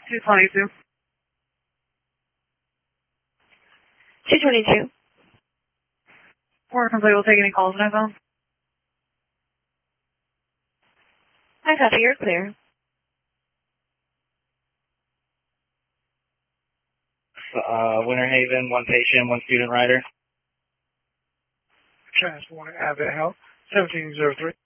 222. 222. We're complete. We'll take any calls on phone. I copy. You're clear. Winter Haven, 1 patient, 1 student rider. Transport Abbott Health, 1703.